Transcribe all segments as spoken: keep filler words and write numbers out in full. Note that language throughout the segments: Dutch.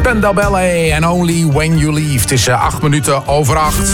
Spandau Ballet en Only When You Leave. Het is uh, acht minuten over acht.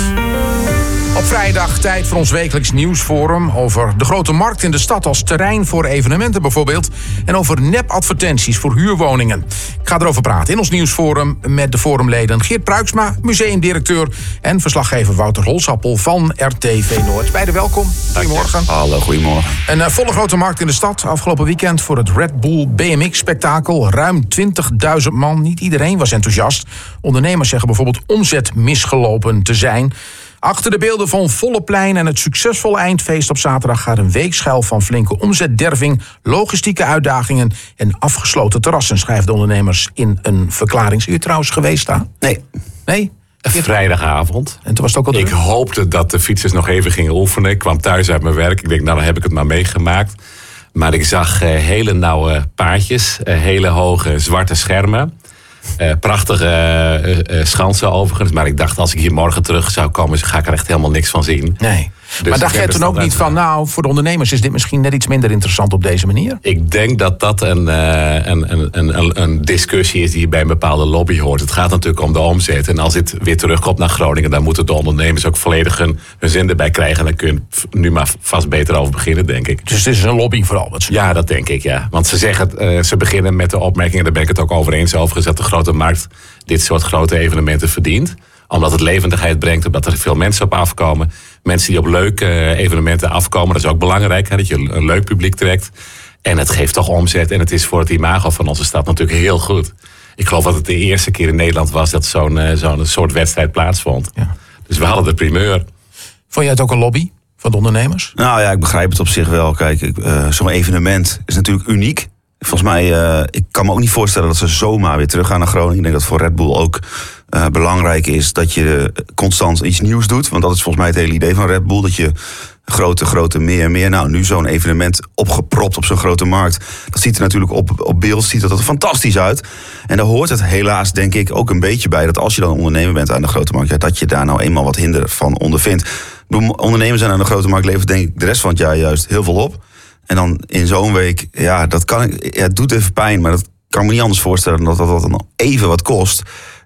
Op vrijdag tijd voor ons wekelijks nieuwsforum over de grote markt in de stad als terrein voor evenementen bijvoorbeeld. En over nepadvertenties voor huurwoningen. Ik ga erover praten in ons nieuwsforum met de forumleden Geert Pruiksma, museumdirecteur, en verslaggever Wouter Holsappel van R T V Noord. Beiden welkom. Goedemorgen. Hallo, goedemorgen. Een uh, volle grote markt in de stad afgelopen weekend voor het Red Bull B M X-spektakel. Ruim twintigduizend man. Niet iedereen was enthousiast. Ondernemers zeggen bijvoorbeeld omzet misgelopen te zijn. Achter de beelden van volle plein en het succesvolle eindfeest op zaterdag gaat een week schuil van flinke omzetderving, logistieke uitdagingen en afgesloten terrassen, schrijven de ondernemers in een verklaring. Zijn u trouwens geweest daar? Nee. Nee? Vrijdagavond. En toen was het ook al Ik hoopte dat de fietsers nog even gingen oefenen. Ik kwam thuis uit mijn werk. Ik denk, nou dan heb ik het maar meegemaakt. Maar ik zag uh, hele nauwe paadjes, uh, hele hoge zwarte schermen. Uh, prachtige uh, uh, schansen overigens. Maar ik dacht, als ik hier morgen terug zou komen, ga ik er echt helemaal niks van zien. Nee. Dus maar dacht jij toen ook niet van, nou, voor de ondernemers is dit misschien net iets minder interessant op deze manier? Ik denk dat dat een, uh, een, een, een, een discussie is die bij een bepaalde lobby hoort. Het gaat natuurlijk om de omzet. En als dit weer terugkomt naar Groningen, dan moeten de ondernemers ook volledig hun, hun zin erbij krijgen. En dan kun je nu maar vast beter over beginnen, denk ik. Dus het is een lobby vooral? Wat ze ja, dat denk ik, ja. Want ze zeggen, uh, ze beginnen met de opmerkingen, daar ben ik het ook over eens overigens, dat de grote markt dit soort grote evenementen verdient. Omdat het levendigheid brengt, omdat er veel mensen op afkomen. Mensen die op leuke evenementen afkomen, dat is ook belangrijk, hè, dat je een leuk publiek trekt. En het geeft toch omzet en het is voor het imago van onze stad natuurlijk heel goed. Ik geloof dat het de eerste keer in Nederland was dat zo'n, zo'n soort wedstrijd plaatsvond. Ja. Dus we hadden de primeur. Vond jij het ook een lobby van de ondernemers? Nou ja, ik begrijp het op zich wel. Kijk, uh, zo'n evenement is natuurlijk uniek. Volgens mij, uh, ik kan me ook niet voorstellen dat ze zomaar weer terug gaan naar Groningen. Ik denk dat voor Red Bull ook uh, belangrijk is dat je constant iets nieuws doet. Want dat is volgens mij het hele idee van Red Bull. Dat je grote, grote, meer, meer. Nou, nu zo'n evenement opgepropt op zo'n grote markt. Dat ziet er natuurlijk op, op beeld ziet er fantastisch uit. En daar hoort het helaas, denk ik, ook een beetje bij. Dat als je dan ondernemer bent aan de grote markt, ja, dat je daar nou eenmaal wat hinder van ondervindt. Ondernemers zijn aan de grote markt levert denk ik de rest van het jaar juist heel veel op. En dan in zo'n week, ja, dat kan ik. Ja, het doet even pijn, maar dat kan me niet anders voorstellen dan dat dat dan even wat kost.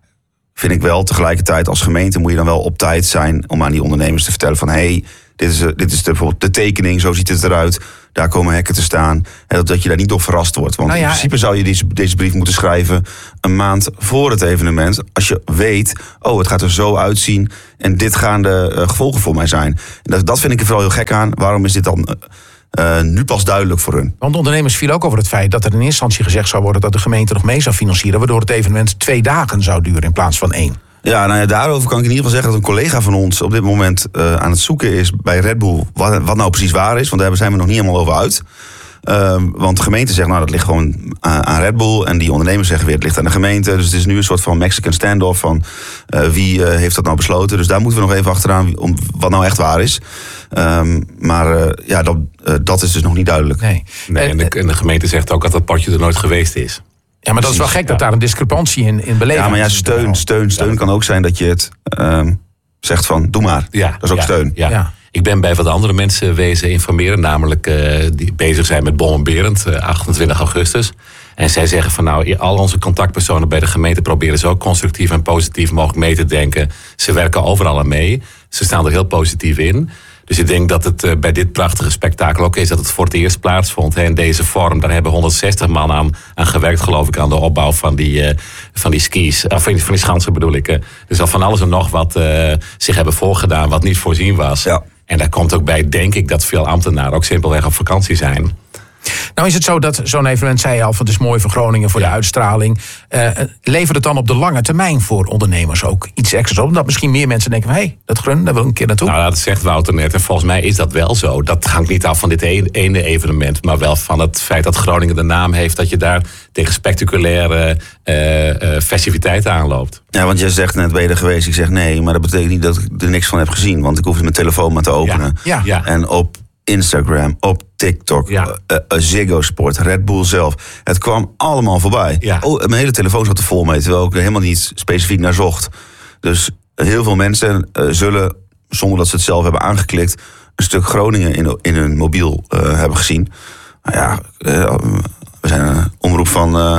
Vind ik wel. Tegelijkertijd als gemeente moet je dan wel op tijd zijn om aan die ondernemers te vertellen van, hé, hey, dit is, dit is de, bijvoorbeeld de tekening, zo ziet het eruit. Daar komen hekken te staan. En dat, dat je daar niet door verrast wordt. Want nou ja, in principe zou je deze, deze brief moeten schrijven een maand voor het evenement. Als je weet, oh, het gaat er zo uitzien en dit gaan de uh, gevolgen voor mij zijn. En dat, dat vind ik er vooral heel gek aan. Waarom is dit dan Uh, Uh, nu pas duidelijk voor hun. Want de ondernemers vielen ook over het feit dat er in eerste instantie gezegd zou worden dat de gemeente nog mee zou financieren, waardoor het evenement twee dagen zou duren in plaats van één. Ja, nou ja, daarover kan ik in ieder geval zeggen dat een collega van ons op dit moment uh, aan het zoeken is bij Red Bull wat, wat nou precies waar is. Want daar zijn we nog niet helemaal over uit. Uh, want de gemeente zegt, nou, dat ligt gewoon aan Red Bull. En die ondernemers zeggen weer, het ligt aan de gemeente. Dus het is nu een soort van Mexican standoff van uh, wie uh, heeft dat nou besloten. Dus daar moeten we nog even achteraan om wat nou echt waar is. Um, maar uh, ja, dat, uh, dat is dus nog niet duidelijk. Nee. Nee, en, de, en de gemeente zegt ook dat dat potje er nooit geweest is. Ja, maar dat is wel gek dat daar een discrepantie in, in beleving is. Ja, maar ja, steun, steun, steun ja. kan ook zijn dat je het um, zegt van, doe maar. Ja, dat is ook ja, steun. Ja. Ja. Ik ben bij wat andere mensen wezen informeren, namelijk uh, die bezig zijn met Boom en Berend, uh, achtentwintig augustus. En zij zeggen van nou, al onze contactpersonen bij de gemeente proberen zo constructief en positief mogelijk mee te denken. Ze werken overal aan mee. Ze staan er heel positief in. Dus ik denk dat het uh, bij dit prachtige spektakel ook is dat het voor het eerst plaatsvond. Hè, in deze vorm. Daar hebben honderdzestig man aan, aan gewerkt, geloof ik, aan de opbouw van die, uh, van die skis. Of van die, van die schansen bedoel ik. Uh. Dus al van alles en nog wat uh, zich hebben voorgedaan wat niet voorzien was. Ja. En daar komt ook bij, denk ik, dat veel ambtenaren ook simpelweg op vakantie zijn. Nou is het zo dat zo'n evenement, zei je al, van het is mooi voor Groningen, voor ja. de uitstraling. Uh, levert het dan op de lange termijn voor ondernemers ook iets extra's op? Omdat misschien meer mensen denken van, hé, hey, dat Grun, daar wil ik een keer naartoe. Nou, dat zegt Wouter net. En volgens mij is dat wel zo. Dat hangt niet af van dit ene evenement, maar wel van het feit dat Groningen de naam heeft, dat je daar tegen spectaculaire uh, uh, festiviteiten aanloopt. Ja, want jij zegt net, ben je er geweest? Ik zeg nee, maar dat betekent niet dat ik er niks van heb gezien. Want ik hoef mijn telefoon maar te openen. Ja. Ja. En op Instagram, op TikTok, ja. uh, uh, Ziggo Sport, Red Bull zelf. Het kwam allemaal voorbij. Ja. Oh, mijn hele telefoon zat er vol mee, terwijl ik er helemaal niet specifiek naar zocht. Dus heel veel mensen uh, zullen, zonder dat ze het zelf hebben aangeklikt, een stuk Groningen in, in hun mobiel uh, hebben gezien. Nou ja, uh, we zijn een omroep van uh,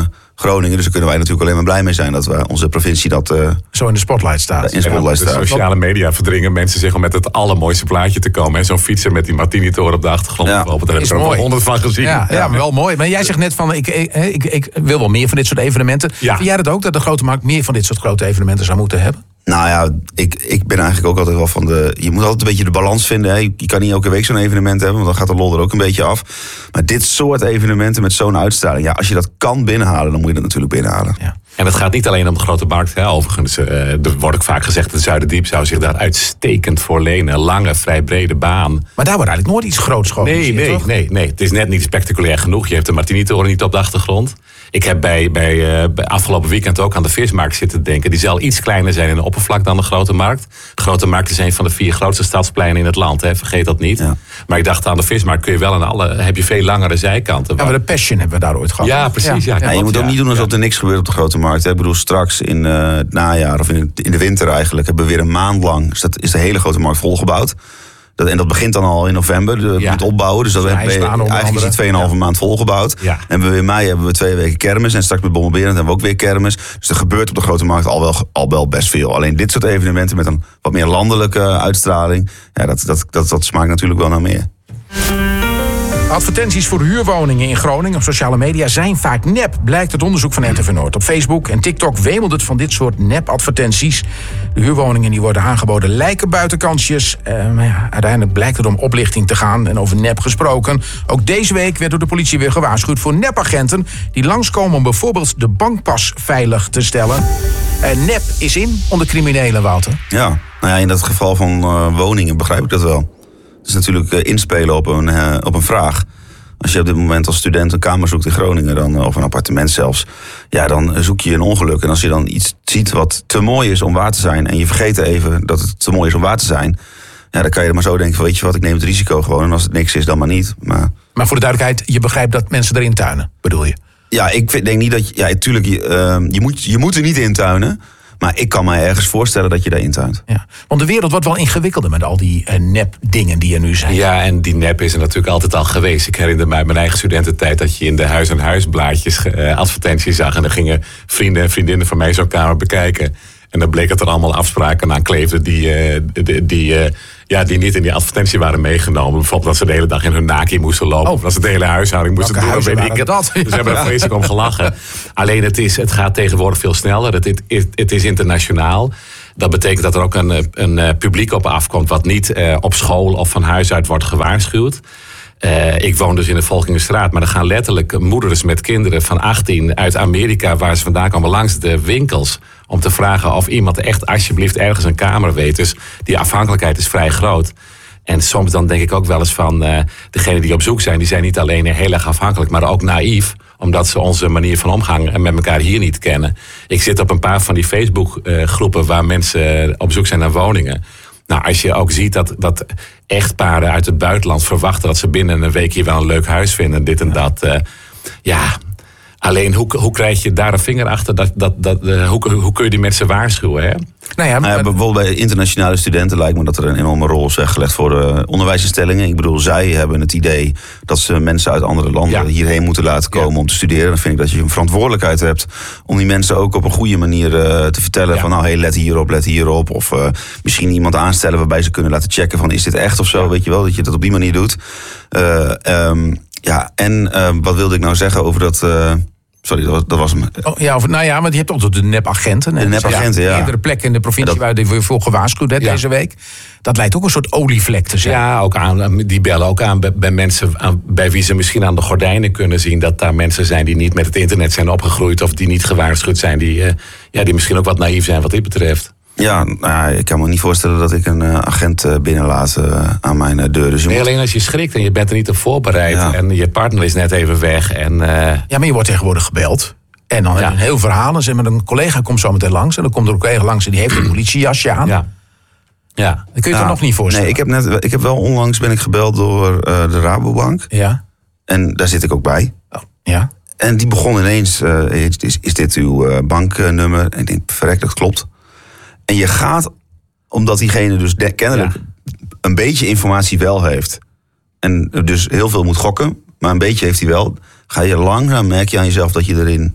Groningen. Dus daar kunnen wij natuurlijk alleen maar blij mee zijn dat we onze provincie dat uh, zo in de spotlight staat. In de spotlight de staat. sociale media verdringen mensen zich om met het allermooiste plaatje te komen. En zo'n fietser met die Martini-toren op de achtergrond. Ja. Daar heb ik er ook honderd van gezien. Ja, ja, maar wel mooi. Maar jij zegt net van, ik, ik, ik, ik wil wel meer van dit soort evenementen. Ja. Vind jij dat ook, dat de Grote Markt meer van dit soort grote evenementen zou moeten hebben? Nou ja, ik, ik ben eigenlijk ook altijd wel van de... Je moet altijd een beetje de balans vinden. Hè. Je kan niet elke week zo'n evenement hebben, want dan gaat de lol er ook een beetje af. Maar dit soort evenementen met zo'n uitstraling... Ja, als je dat kan binnenhalen, dan moet je dat natuurlijk binnenhalen. Ja. En het gaat niet alleen om de Grote Markt. Hè. Overigens, uh, er wordt ook vaak gezegd... het Zuiderdiep zou zich daar uitstekend voor lenen. Lange, vrij brede baan. Maar daar wordt eigenlijk nooit iets groots georganiseerd, Nee, nee, toch? nee, nee. Het is net niet spectaculair genoeg. Je hebt de Martini-toren niet op de achtergrond. Ik heb bij, bij, uh, bij afgelopen weekend ook aan de Vismarkt zitten denken. Die zal iets kleiner zijn in de oppervlak dan de Grote Markt. De Grote Markt is een van de vier grootste stadspleinen in het land. Hè. Vergeet dat niet. Ja. Maar ik dacht, aan de Vismarkt kun je wel aan alle... heb je veel langere zijkanten. Ja, maar de Passion hebben we daar ooit gehad. Ja, precies. Ja. Ja, Ja, je moet ook ja, niet doen alsof ja. er niks gebeurt op de Grote Markt. Hè. Ik bedoel, straks in uh, het najaar of in, in de winter eigenlijk... hebben we weer een maand lang... Dus dat is de hele Grote Markt volgebouwd. Dat, en dat begint dan al in november, de, Ja. met opbouwen. Dus dat hebben we eigenlijk is die tweeënhalve ja. maand volgebouwd. Ja. En we in mei hebben we twee weken kermis. En straks met Bommelberend hebben we ook weer kermis. Dus er gebeurt op de Grote Markt al wel, al wel best veel. Alleen dit soort evenementen met een wat meer landelijke uitstraling... Ja, dat, dat, dat, dat smaakt natuurlijk wel naar meer. Advertenties voor huurwoningen in Groningen op sociale media zijn vaak nep, blijkt het onderzoek van R T V Noord. Op Facebook en TikTok wemelt het van dit soort nep-advertenties. De huurwoningen die worden aangeboden lijken buitenkansjes. Uh, maar ja, uiteindelijk blijkt het om oplichting te gaan en over nep gesproken. Ook deze week werd door de politie weer gewaarschuwd voor nepagenten die langskomen om bijvoorbeeld de bankpas veilig te stellen. Uh, nep is in onder criminelen, Wouter. Ja, nou ja, in dat geval van uh, woningen begrijp ik dat wel. Het is natuurlijk uh, inspelen op een, uh, op een vraag. Als je op dit moment als student een kamer zoekt in Groningen... Dan, uh, of een appartement zelfs... ja, dan zoek je een ongeluk. En als je dan iets ziet wat te mooi is om waar te zijn... en je vergeet even dat het te mooi is om waar te zijn... ja, dan kan je er maar zo denken van... weet je wat, ik neem het risico gewoon... en als het niks is, dan maar niet. Maar, maar voor de duidelijkheid, je begrijpt dat mensen erin tuinen, bedoel je? Ja, ik denk niet dat... je, ja, natuurlijk, je, uh, je, moet, je moet er niet in tuinen... Maar ik kan me ergens voorstellen dat je daar intuint. Ja, want de wereld wordt wel ingewikkelder met al die uh, nep-dingen die er nu zijn. Ja, en die nep is er natuurlijk altijd al geweest. Ik herinner mij mijn eigen studententijd dat je in de huis-aan-huis blaadjes uh, advertenties zag. En dan gingen vrienden en vriendinnen van mij zo'n kamer bekijken. En dan bleek dat er allemaal afspraken aan kleefden die, uh, die, die, uh, ja, die niet in die advertentie waren meegenomen. Bijvoorbeeld dat ze de hele dag in hun naki moesten lopen. Oh. Of dat ze de hele huishouding moesten doen. Weet ik het. Dat? Dus we hebben er vreselijk om gelachen. Alleen het, is, het gaat tegenwoordig veel sneller. Het, het, het is internationaal. Dat betekent dat er ook een, een publiek op afkomt wat niet uh, op school of van huis uit wordt gewaarschuwd. Uh, ik woon dus in de Volkingenstraat, maar er gaan letterlijk moeders met kinderen van achttien uit Amerika, waar ze vandaan komen, langs de winkels om te vragen of iemand echt alsjeblieft ergens een kamer weet. Dus die afhankelijkheid is vrij groot. En soms dan denk ik ook wel eens van, uh, degenen die op zoek zijn, die zijn niet alleen heel erg afhankelijk, maar ook naïef, omdat ze onze manier van omgang met elkaar hier niet kennen. Ik zit op een paar van die Facebook-groepen uh, waar mensen op zoek zijn naar woningen. Nou, als je ook ziet dat, dat echtparen uit het buitenland verwachten dat ze binnen een week hier wel een leuk huis vinden, dit en dat. Uh, ja, alleen hoe, hoe krijg je daar een vinger achter? Dat, dat, dat, uh, hoe, hoe kun je die mensen waarschuwen? Hè? Nou ja, maar... nou ja, bijvoorbeeld bij internationale studenten lijkt me dat er een enorme rol is weggelegd voor de onderwijsinstellingen. Ik bedoel, zij hebben het idee dat ze mensen uit andere landen ja. hierheen moeten laten komen ja. om te studeren. Dan vind ik dat je een verantwoordelijkheid hebt om die mensen ook op een goede manier uh, te vertellen ja. van nou, hey, let hierop, let hierop. Of uh, misschien iemand aanstellen waarbij ze kunnen laten checken van is dit echt of zo, ja. weet je wel, dat je dat op die manier doet. Uh, um, ja, en uh, wat wilde ik nou zeggen over dat... Uh, Sorry, dat was, dat was hem. Oh, ja, of, nou ja, maar je hebt ook de nepagenten. De nepagenten, ja. Meerdere plekken in de provincie dat... waar je voor gewaarschuwd hebt ja. deze week. Dat lijkt ook een soort olievlek te zijn. Ja, ook aan, die bellen ook aan bij, bij mensen aan, bij wie ze misschien aan de gordijnen kunnen zien dat daar mensen zijn die niet met het internet zijn opgegroeid of die niet gewaarschuwd zijn, die, uh, ja, die misschien ook wat naïef zijn wat dit betreft. Ja, nou, ik kan me niet voorstellen dat ik een uh, agent uh, binnenlaat uh, aan mijn uh, deur. Dus je nee, moet... alleen als je schrikt en je bent er niet op voorbereid ja. en je partner is net even weg. En, uh... Ja, maar je wordt tegenwoordig gebeld. En dan ja. heb je een heel verhaal. En zeg maar, een collega komt zo meteen langs. En dan komt er een collega langs en die heeft een politiejasje aan. Ja. Ja. Dat kun je ja. toch nog niet voorstellen? Nee, ik heb, net, ik heb wel onlangs ben ik gebeld door uh, de Rabobank. Ja. En daar zit ik ook bij. Oh, ja. En die begon ineens, uh, is, is dit uw uh, banknummer? En ik denk, verrek, dat klopt. En je gaat, omdat diegene dus de, kennelijk ja. een beetje informatie wel heeft. En dus heel veel moet gokken, maar een beetje heeft hij wel. Ga je langzaam, merk je aan jezelf dat je erin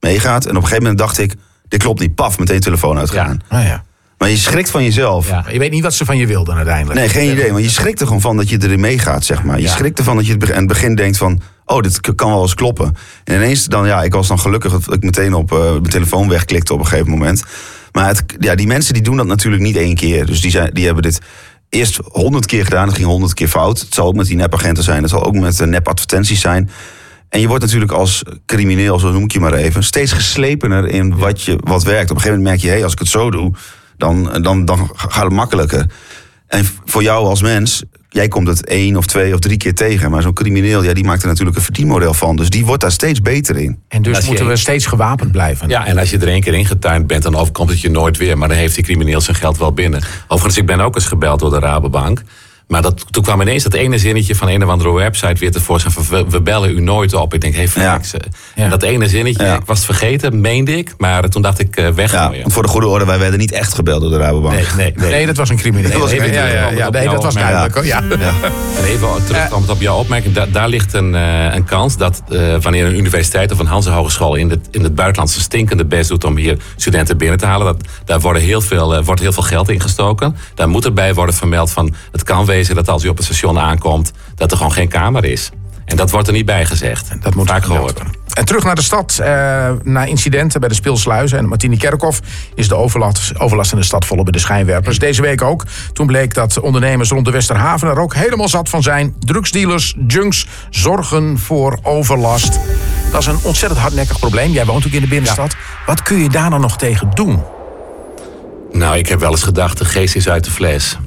meegaat. En op een gegeven moment dacht ik, dit klopt niet. Paf, meteen telefoon uitgegaan. Ja. Oh, ja. Maar je schrikt van jezelf. Ja. Je weet niet wat ze van je wilden uiteindelijk. Nee, geen idee. Maar je schrikt er gewoon van dat je erin meegaat, zeg maar. Je Ja. schrikt ervan dat je aan het begin denkt van, oh, dit kan wel eens kloppen. En ineens dan, ja, ik was dan gelukkig dat ik meteen op uh, mijn telefoon wegklikte op een gegeven moment. Maar het, ja, die mensen die doen dat natuurlijk niet één keer. Dus die, zijn, die hebben dit eerst honderd keer gedaan. Het ging honderd keer fout. Het zal ook met die nepagenten zijn. Het zal ook met uh, nepadvertenties zijn. En je wordt natuurlijk als crimineel, zo noem ik je maar even, steeds geslepener in wat, je, wat werkt. Op een gegeven moment merk je, hé, hey, als ik het zo doe, dan, dan, dan gaat het makkelijker. En voor jou als mens, jij komt het één of twee of drie keer tegen. Maar zo'n crimineel, ja, die maakt er natuurlijk een verdienmodel van. Dus die wordt daar steeds beter in. En dus Als je- moeten we steeds gewapend blijven. Ja, en als je er één keer ingetuind bent, dan overkomt het je nooit weer. Maar dan heeft die crimineel zijn geld wel binnen. Overigens, ik ben ook eens gebeld door de Rabobank. Maar dat, toen kwam ineens dat ene zinnetje van een of andere website weer tevoorschijn van we, we bellen u nooit op. Ik denk, hé, hey, Ja. ja. En dat ene zinnetje, Ja. ik was het vergeten, meende ik. Maar toen dacht ik, uh, Ja, weggooien. want voor de goede orde, wij werden niet echt gebeld door de Rabobank. Nee, nee, nee. Nee, dat was een crimineel. Dat was een ja, ja, ja, ja, nee, dat was duidelijk. hoor. Ja. En even terugkomend op jouw opmerking. Da- daar ligt een, uh, een kans dat uh, wanneer een universiteit of een Hanse Hogeschool in het, in het buitenland zijn stinkende best doet om hier studenten binnen te halen. Dat, daar worden heel veel, uh, wordt heel veel geld in gestoken. Daar moet erbij worden vermeld van het kan wezen dat als u op het station aankomt, dat er gewoon geen kamer is. En dat wordt er niet bij gezegd. Dat moet vaak gemeld gehoord. worden. En terug naar de stad. Uh, na incidenten bij de Speelsluizen en Martini-Kerkhof is de overlast, overlast in de stad volop bij de schijnwerpers. Deze week ook. Toen bleek dat ondernemers rond de Westerhaven er ook helemaal zat van zijn. Drugsdealers, junks zorgen voor overlast. Dat is een ontzettend hardnekkig probleem. Jij woont ook in de binnenstad. Wat kun je daar dan nog tegen doen? Nou, ik heb wel eens gedacht, de geest is uit de fles.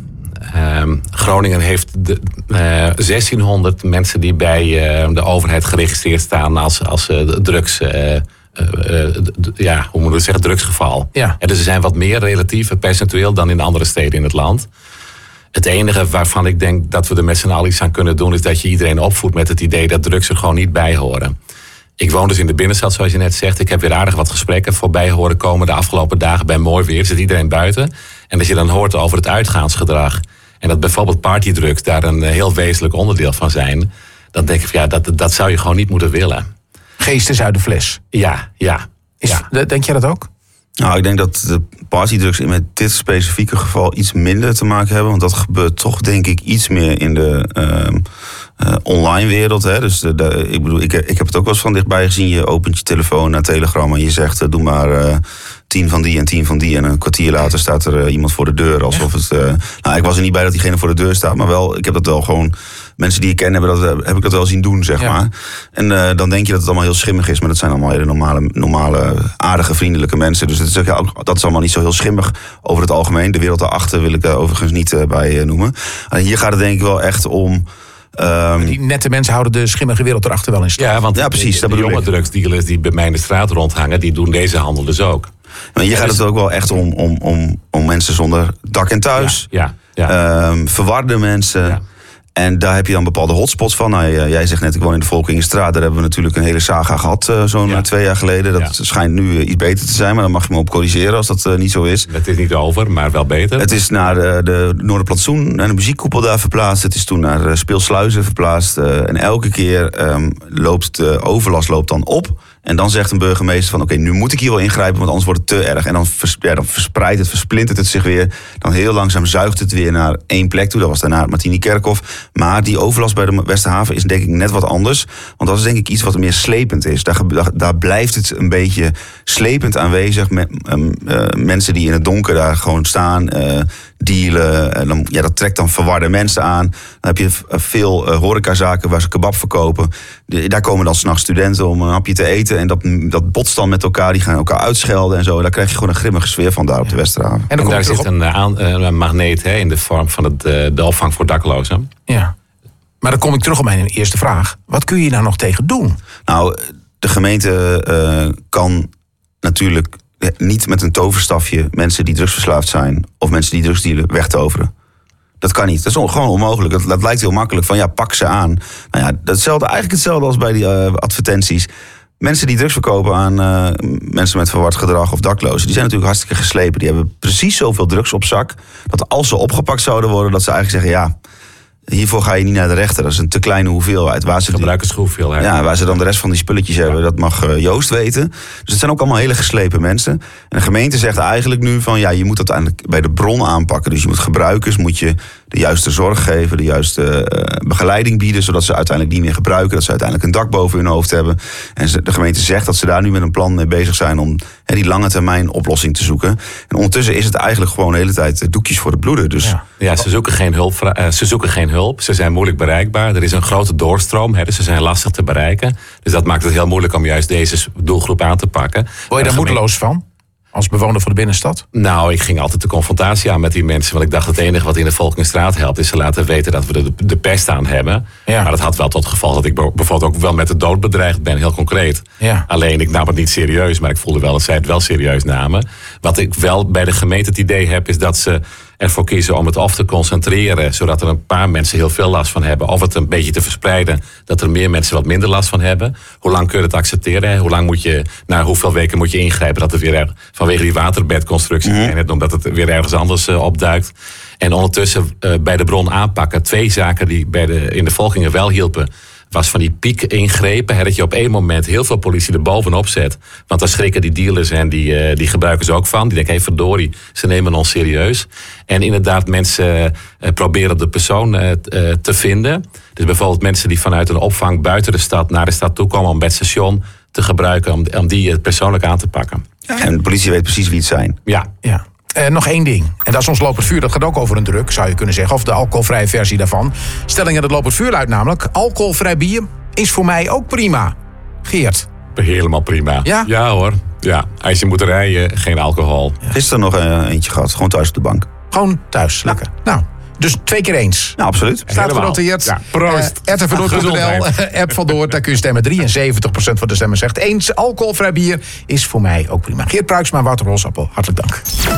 Um, Groningen heeft de, uh, zestienhonderd mensen die bij uh, de overheid geregistreerd staan als, als uh, drugs. Uh, uh, uh, d- ja, hoe moet ik zeggen, drugsgeval. Ja. En dus er zijn wat meer relatief percentueel dan in andere steden in het land. Het enige waarvan ik denk dat we er met z'n allen iets aan kunnen doen, is dat je iedereen opvoedt met het idee dat drugs er gewoon niet bij horen. Ik woon dus in de binnenstad, zoals je net zegt. Ik heb weer aardig wat gesprekken voorbij horen komen de afgelopen dagen bij mooi weer. Zit iedereen buiten. En als je dan hoort over het uitgaansgedrag en dat bijvoorbeeld partydrugs daar een heel wezenlijk onderdeel van zijn, dan denk ik van ja, dat, dat zou je gewoon niet moeten willen. Geest is uit de fles. Ja, ja. Is, ja. Denk jij dat ook? Nou, ik denk dat de partydrugs met dit specifieke geval iets minder te maken hebben. Want dat gebeurt toch, denk ik, iets meer in de uh, uh, online wereld. Hè. Dus de, de, ik bedoel, ik, ik heb het ook wel eens van dichtbij gezien. Je opent je telefoon naar Telegram en je zegt, uh, doe maar uh, tien van die en tien van die. En een kwartier later staat er uh, iemand voor de deur. Alsof het. Uh, nou, ik was er niet bij dat diegene voor de deur staat, maar wel, ik heb dat wel gewoon. Mensen die ik ken hebben dat, heb ik dat wel zien doen, zeg Ja. maar. En uh, dan denk je dat het allemaal heel schimmig is. Maar dat zijn allemaal hele normale, normale aardige, vriendelijke mensen. Dus dat is, ook, dat is allemaal niet zo heel schimmig over het algemeen. De wereld daarachter wil ik daar overigens niet uh, bij uh, noemen. En hier gaat het denk ik wel echt om. Um, Die nette mensen houden de schimmige wereld erachter wel in stand. Ja, want Ja, precies, de, dat de bedoel jonge ik. drugsdealers die bij mij in de straat rondhangen, die doen deze handel dus ook. maar hier Ja, gaat dus- het ook wel echt om, om, om, om mensen zonder dak en thuis. Ja, ja. ja. Um, verwarde mensen. Ja. En daar heb je dan bepaalde hotspots van. Nou, jij zegt net, ik woon in de Volkingenstraat. Daar hebben we natuurlijk een hele saga gehad, uh, zo'n Ja. twee jaar geleden. Dat Ja. schijnt nu uh, iets beter te zijn, maar dan mag je me op corrigeren als dat uh, niet zo is. Het is niet over, maar wel beter. Het is naar de, de Noorderplantsoen, naar de muziekkoepel daar verplaatst. Het is toen naar uh, Speelsluizen verplaatst. Uh, en elke keer um, loopt de overlast loopt dan op. En dan zegt een burgemeester van, oké, okay, nu moet ik hier wel ingrijpen, want anders wordt het te erg. En dan, vers, ja, dan verspreidt het, versplintert het zich weer. Dan heel langzaam zuigt het weer naar één plek toe. Dat was daarna het Martini-Kerkhof. Maar die overlast bij de Westerhaven is denk ik net wat anders. Want dat is denk ik iets wat meer slepend is. Daar, daar, daar blijft het een beetje slepend aanwezig. Met, um, uh, mensen die in het donker daar gewoon staan, uh, dealen. En dan, ja, dat trekt dan verwarde mensen aan. Dan heb je veel uh, horecazaken waar ze kebab verkopen. De, daar komen dan 's nachts studenten om een hapje te eten. En dat, dat botst dan met elkaar. Die gaan elkaar uitschelden en zo. En daar krijg je gewoon een grimmige sfeer van daar op de Westerhaven. En dan En kom daar ik terug zit op. een, aan, een magneet hè, in de vorm van het, uh, de opvang voor daklozen. Ja. Maar dan kom ik terug op mijn eerste vraag. Wat kun je daar nog tegen doen? Nou, de gemeente uh, kan natuurlijk niet met een toverstafje mensen die drugsverslaafd zijn of mensen die drugs dealen wegtoveren. Dat kan niet. Dat is on- gewoon onmogelijk. Dat, dat lijkt heel makkelijk. Van ja, pak ze aan. Nou ja, datzelfde, eigenlijk hetzelfde als bij die uh, advertenties. Mensen die drugs verkopen aan uh, mensen met verward gedrag of daklozen, die zijn natuurlijk hartstikke geslepen. Die hebben precies zoveel drugs op zak, dat als ze opgepakt zouden worden, dat ze eigenlijk zeggen, ja, hiervoor ga je niet naar de rechter. Dat is een te kleine hoeveelheid. Waar ze Gebruikershoeveelheid. Ja, waar ze dan de rest van die spulletjes ja. hebben, dat mag uh, Joost weten. Dus het zijn ook allemaal hele geslepen mensen. En de gemeente zegt eigenlijk nu van, ja, je moet uiteindelijk bij de bron aanpakken. Dus je moet gebruikers, moet je de juiste zorg geven, de juiste uh, begeleiding bieden, zodat ze uiteindelijk niet meer gebruiken, dat ze uiteindelijk een dak boven hun hoofd hebben. En ze, de gemeente zegt dat ze daar nu met een plan mee bezig zijn om he, die lange termijn oplossing te zoeken. En ondertussen is het eigenlijk gewoon de hele tijd doekjes voor het bloeden. Dus ja. ja, ze zoeken geen hulp. Uh, ze zoeken geen hulp. Ze zijn moeilijk bereikbaar. Er is een grote doorstroom. Hè, dus ze zijn lastig te bereiken. Dus dat maakt het heel moeilijk om juist deze doelgroep aan te pakken. Word je daar moedeloos van? Als bewoner van de binnenstad? Nou, ik ging altijd de confrontatie aan met die mensen. Want ik dacht, het enige wat in de Volkingsstraat helpt, is ze laten weten dat we de, de pest aan hebben. Ja. Maar dat had wel tot gevolg dat ik bijvoorbeeld ook wel met de dood bedreigd ben, heel concreet. Ja. Alleen, ik nam het niet serieus, maar ik voelde wel dat zij het wel serieus namen. Wat ik wel bij de gemeente het idee heb, is dat ze ervoor kiezen om het of te concentreren, zodat er een paar mensen heel veel last van hebben, of het een beetje te verspreiden, dat er meer mensen wat minder last van hebben. Hoe lang kun je het accepteren? Hè? Hoe lang moet je, na hoeveel weken moet je ingrijpen dat het weer er, vanwege die waterbedconstructie, mm-hmm. net omdat het weer ergens anders uh, opduikt. En ondertussen uh, bij de bron aanpakken. Twee zaken die bij de, in de volkingen wel hielpen, was van die piek-ingrepen. Hè, dat je op één moment heel veel politie er bovenop zet. Want daar schrikken die dealers en die, uh, die gebruikers ook van. Die denken, hé hey, verdorie, ze nemen ons serieus. En inderdaad, mensen uh, proberen de persoon uh, te vinden. Dus bijvoorbeeld mensen die vanuit een opvang buiten de stad naar de stad toe komen om bij het station te gebruiken, om, om die uh, persoonlijk aan te pakken. Ja, en de politie weet precies wie het zijn. Ja. ja. Uh, nog één ding. En dat is ons lopend vuur. Dat gaat ook over een druk, zou je kunnen zeggen. Of de alcoholvrije versie daarvan. Stelling in het lopend vuur luidt namelijk: alcoholvrij bier is voor mij ook prima. Geert. Helemaal prima. Ja? Ja hoor. Ja. Als je moet rijden, geen alcohol. Ja. Gisteren nog uh, eentje gehad. Gewoon thuis op de bank. Gewoon thuis. Lekker. Nou. nou. Dus twee keer eens. Nou, absoluut. Staat genoteerd. Ja, proost. Uh, r t v noord punt n l, app van Noord, daar kun je stemmen. drieënzeventig procent van de stemmen zegt eens. Alcoholvrij bier is voor mij ook prima. Geert Pruiksma, Wouter Rolsappel, hartelijk dank.